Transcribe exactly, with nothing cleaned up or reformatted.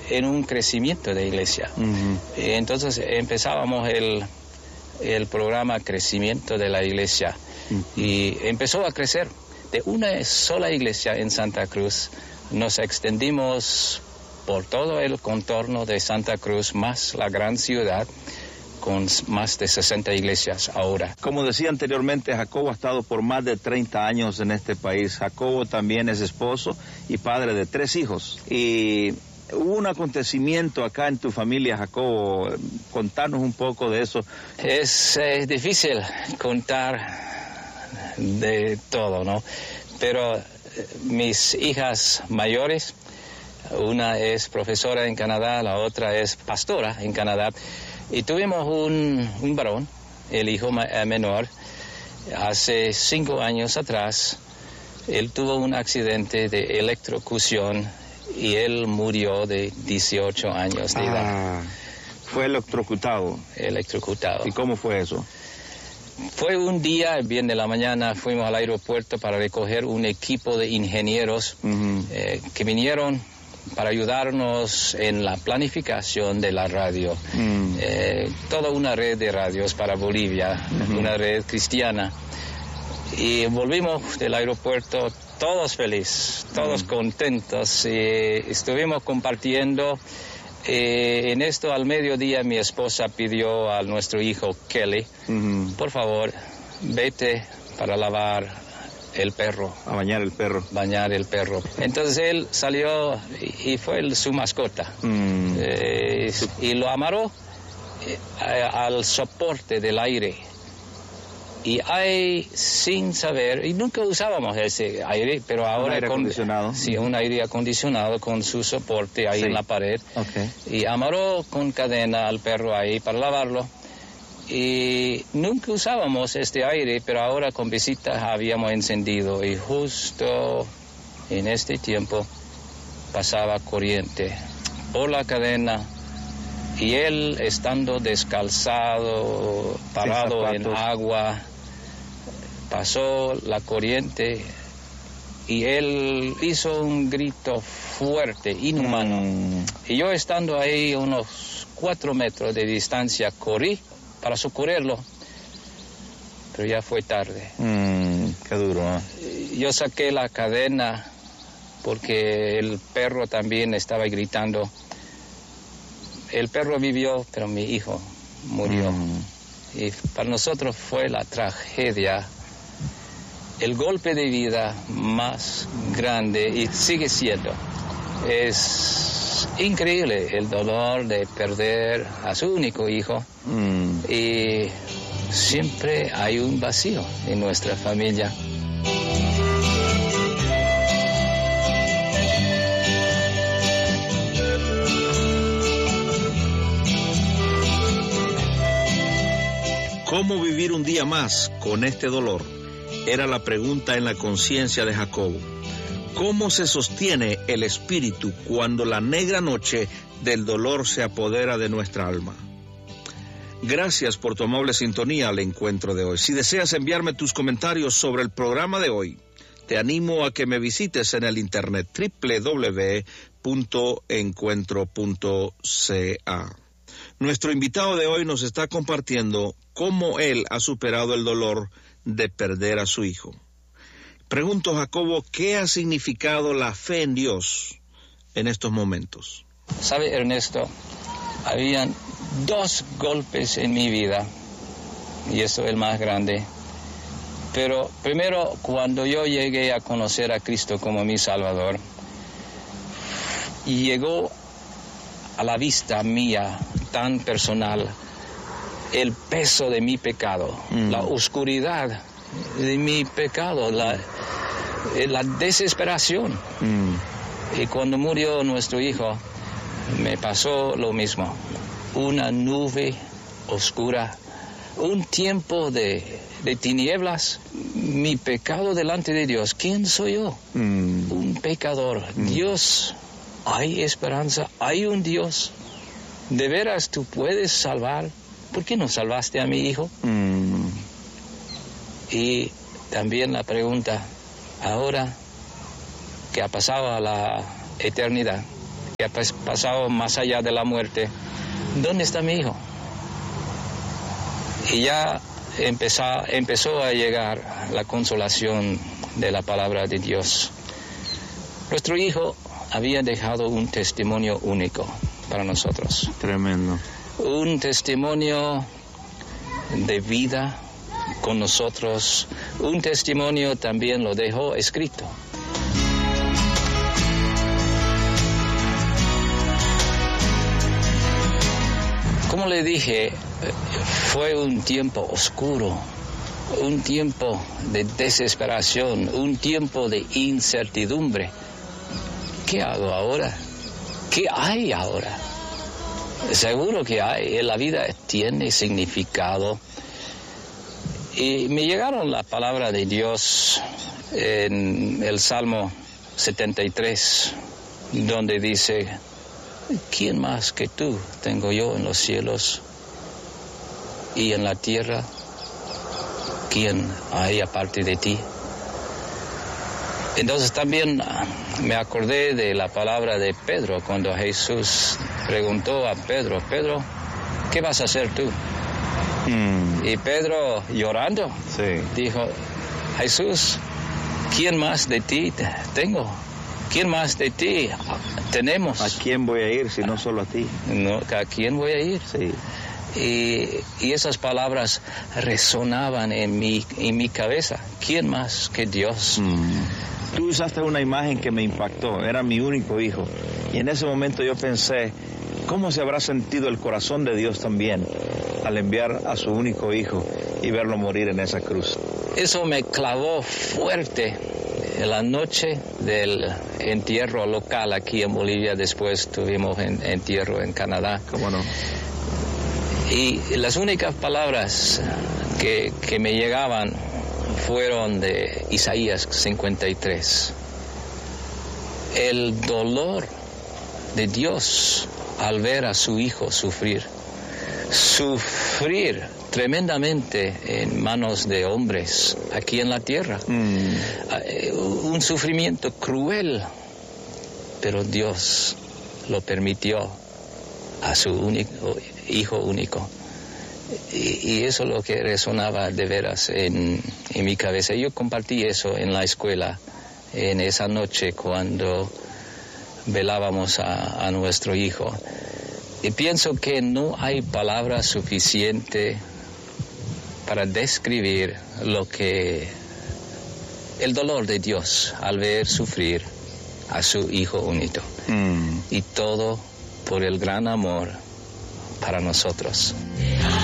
en un crecimiento de iglesia. Uh-huh. Entonces empezábamos el, el programa Crecimiento de la Iglesia. Uh-huh. Y empezó a crecer. De una sola iglesia en Santa Cruz nos extendimos por todo el contorno de Santa Cruz, más la gran ciudad, con más de sesenta iglesias ahora. Como decía anteriormente, Jacobo ha estado por más de treinta años en este país. Jacobo también es esposo y padre de tres hijos. Y hubo un acontecimiento acá en tu familia, Jacobo. Contanos un poco de eso. Es eh, difícil contar de todo, ¿no? Pero eh, mis hijas mayores, una es profesora en Canadá, la otra es pastora en Canadá, y tuvimos un, un varón, el hijo ma- menor, hace cinco años atrás. Él tuvo un accidente de electrocución y él murió de dieciocho años de edad. Ah, fue electrocutado. Electrocutado. ¿Y cómo fue eso? Fue un día, bien de la mañana, fuimos al aeropuerto para recoger un equipo de ingenieros uh-huh. eh, que vinieron para ayudarnos en la planificación de la radio. Uh-huh. Eh, toda una red de radios para Bolivia, uh-huh. una red cristiana. Y volvimos del aeropuerto todos felices, todos uh-huh. contentos. Y estuvimos compartiendo. Eh, en esto, al mediodía, mi esposa pidió a nuestro hijo Kelly, uh-huh. por favor, vete para lavar el perro. A bañar el perro. Bañar el perro. Entonces él salió y, y fue el, su mascota. Uh-huh. Eh, y lo amarró eh, al soporte del aire. Y hay, sin saber, y nunca usábamos ese aire, pero ahora... ¿Un aire con, acondicionado? Sí, un aire acondicionado con su soporte ahí sí. en la pared. Okay. Y amarró con cadena al perro ahí para lavarlo. Y nunca usábamos este aire, pero ahora con visitas habíamos encendido. Y justo en este tiempo pasaba corriente por la cadena. Y él, estando descalzado, parado en agua, pasó la corriente y él hizo un grito fuerte, inhumano. Mm. Y yo, estando ahí unos cuatro metros de distancia, corrí para socorrerlo, pero ya fue tarde. Mm, qué duro, ¿eh? Yo saqué la cadena porque el perro también estaba gritando. El perro vivió, pero mi hijo murió. Mm. Y para nosotros fue la tragedia, el golpe de vida más grande, y sigue siendo. Es increíble el dolor de perder a su único hijo. Mm. Y siempre hay un vacío en nuestra familia. ¿Cómo vivir un día más con este dolor? Era la pregunta en la conciencia de Jacobo. ¿Cómo se sostiene el espíritu cuando la negra noche del dolor se apodera de nuestra alma? Gracias por tu amable sintonía al encuentro de hoy. Si deseas enviarme tus comentarios sobre el programa de hoy, te animo a que me visites en el internet doble u doble u doble u punto encuentro punto c a. Nuestro invitado de hoy nos está compartiendo cómo él ha superado el dolor de perder a su hijo. Pregunto, Jacobo, ¿qué ha significado la fe en Dios en estos momentos? ¿Sabe, Ernesto? Habían dos golpes en mi vida, y esto es el más grande. Pero primero, cuando yo llegué a conocer a Cristo como mi Salvador, y llegó a la vista mía tan personal el peso de mi pecado, mm. la oscuridad de mi pecado, la, la desesperación. Mm. Y cuando murió nuestro hijo, me pasó lo mismo. Una nube oscura, un tiempo de, de tinieblas, mi pecado delante de Dios. ¿Quién soy yo? Mm. Un pecador. Mm. Dios, hay esperanza, hay un Dios. ¿De veras tú puedes salvar? ¿Por qué no salvaste a mi hijo? Mm. Y también la pregunta, ahora que ha pasado a la eternidad, que ha pasado más allá de la muerte, ¿dónde está mi hijo? Y ya empezó, empezó a llegar la consolación de la palabra de Dios. Nuestro hijo había dejado un testimonio único para nosotros. Tremendo. Un testimonio de vida con nosotros. Un testimonio también lo dejó escrito. Como le dije, fue un tiempo oscuro, un tiempo de desesperación, un tiempo de incertidumbre. ¿Qué hago ahora? ¿Qué hay ahora? Seguro que hay, la vida tiene significado. Y me llegaron la palabra de Dios en el Salmo setenta y tres, donde dice: ¿quién más que tú tengo yo en los cielos y en la tierra? ¿Quién hay aparte de ti? Entonces también me acordé de la palabra de Pedro cuando Jesús preguntó a Pedro: Pedro, ¿qué vas a hacer tú? Mm. Y Pedro, llorando, sí, dijo: Jesús, ¿quién más de ti tengo? ¿Quién más de ti tenemos? ¿A quién voy a ir si no solo a ti? No, ¿a quién voy a ir? Sí. Y, y esas palabras resonaban en mi, en mi cabeza. ¿Quién más que Dios? Mm. Tú usaste una imagen que me impactó. Era mi único hijo. Y en ese momento yo pensé, ¿cómo se habrá sentido el corazón de Dios también al enviar a su único hijo y verlo morir en esa cruz? Eso me clavó fuerte. En la noche del entierro local aquí en Bolivia, después tuvimos en, entierro en Canadá. ¿Cómo no? Y las únicas palabras que, que me llegaban fueron de Isaías cincuenta y tres. El dolor de Dios al ver a su hijo sufrir. Sufrir tremendamente en manos de hombres aquí en la tierra. Mm. Un sufrimiento cruel, pero Dios lo permitió a su único hijo único. Y, y eso es lo que resonaba de veras en, en mi cabeza. Yo compartí eso en la escuela, en esa noche cuando velábamos a, a nuestro hijo. Y pienso que no hay palabra suficiente para describir lo que el dolor de Dios al ver sufrir a su hijo único. Mm. Y todo por el gran amor para nosotros.